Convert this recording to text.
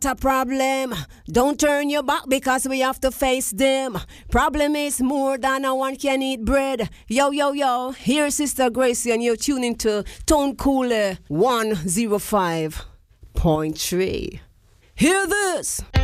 A problem. Don't turn your back because we have to face them. Problem is more than a one can eat bread. Yo, yo, yo. Here's Sister Gracie and you're tuning to Tone Cooler 105.3. Hear this.